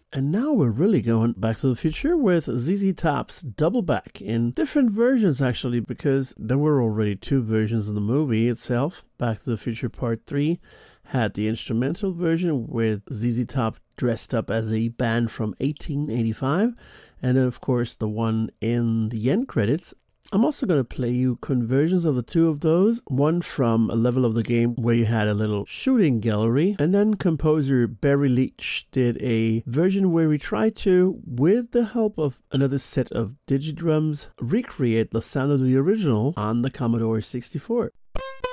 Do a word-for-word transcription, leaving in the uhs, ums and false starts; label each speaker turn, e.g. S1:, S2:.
S1: And now we're really going back to the future with Z Z Top's Double Back in different versions, actually, because there were already two versions of the movie itself. Back to the Future Part three had the instrumental version with Z Z Top dressed up as a band from eighteen eighty-five, and then, of course, the one in the end credits. I'm also going to play you conversions of the two of those, one from a level of the game where you had a little shooting gallery, and then composer Barry Leach did a version where he tried to, with the help of another set of digidrums, recreate the sound of the original on the Commodore sixty-four.